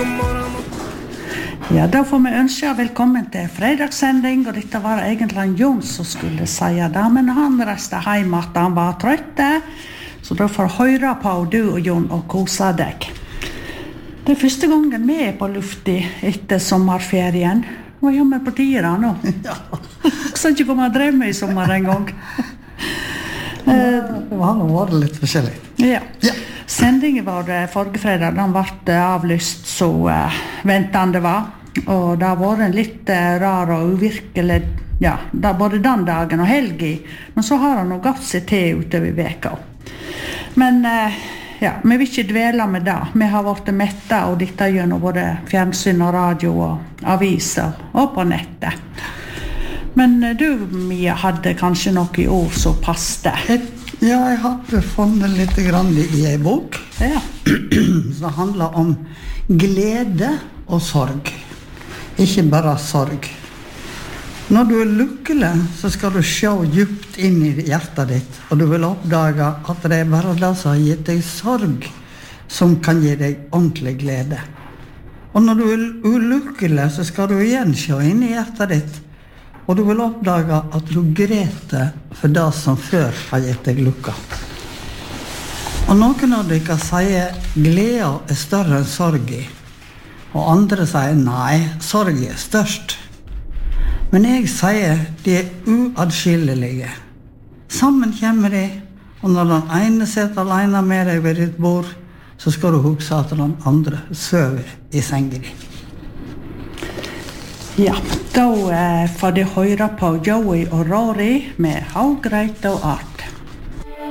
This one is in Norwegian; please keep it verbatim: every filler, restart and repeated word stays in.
Ja, da får vi ønske velkommen til fredagssending, og dette var egentlig Jon som skulle si det, men han reiste hjem at han var trøtt, så da får høre på du og Jon og kose deg. Det er første gangen vi er på lufti etter sommerferien. Hva gjør vi på tida nå? Ja. Så ikke komme og drev med i sommer en gang. Det var nå var det litt forskjellig. Ja. Ja. Sendingen var forrige fredag, den ble avlyst så uh, ventende var. Og det har vært litt uh, rar og uvirkelig, ja, da, både den dagen og helgen. Men så har han nå gatt seg til utover veka. Men uh, ja, vi vil ikke dvele med det. Vi har vært mette og dette gjennom både fjernsyn og radio og aviser og på nettet. Men uh, du, Mia, hadde kanskje noe ord som passte? Ja, jeg hadde funnet litt grann i en bok. Ja. Som handler om glede og sorg. Ikke bare sorg. Når du er lykkelig, så skal du se djupt inn i hjertet ditt, og du vil oppdage at det er bare det som har gitt deg sorg, som kan gi deg ordentlig glede. Og når du er ulykkelig, så skal du igjen se inn i hjertet ditt, og du vil oppdage at du grete for det som før har gitt deg lykka. Og noen av dere sier glede er større enn sorg i, og andre sier nei, sorg er størst. Men jeg sier de er uadskillelige. Sammen kommer de, og når den ene sitter alene med deg ved ditt bord, så skal du huske at den andre søver i sengen din. Ja, da eh, får de høre på Joey og Rory med How Great Thou Art.